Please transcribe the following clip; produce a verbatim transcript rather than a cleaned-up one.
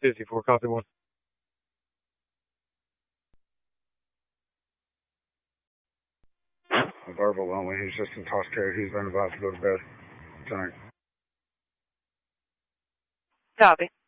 fifty-four, copy one. Verbal only. He's just in toss care. He's been about to go to bed tonight. Copy.